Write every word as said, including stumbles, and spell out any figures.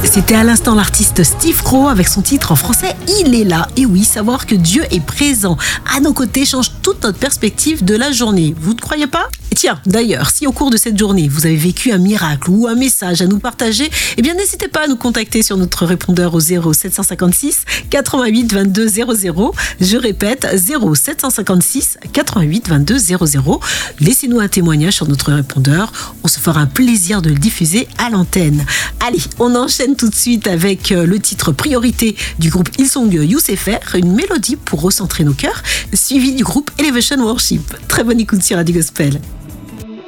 C'était à l'instant l'artiste Steve Crow avec son titre en français « Il est là ». Et oui, savoir que Dieu est présent à nos côtés change toute notre perspective de la journée. Vous ne croyez pas ? Et tiens, d'ailleurs, si au cours de cette journée, vous avez vécu un miracle ou un message à nous partager, eh bien n'hésitez pas à nous contacter sur notre répondeur au zéro sept cent cinquante-six quatre-vingt-huit vingt-deux zéro zéro. Je répète, zéro sept cent cinquante-six quatre-vingt-huit vingt-deux zéro zéro. Laissez-nous un témoignage sur notre répondeur. On se fera un plaisir de le diffuser à l'antenne. Allez, on enchaîne tout de suite avec le titre Priorité du groupe Hillsong Youssef R, une mélodie pour recentrer nos cœurs, suivi du groupe Elevation Worship. Très bonne écoute sur Radio Gospel.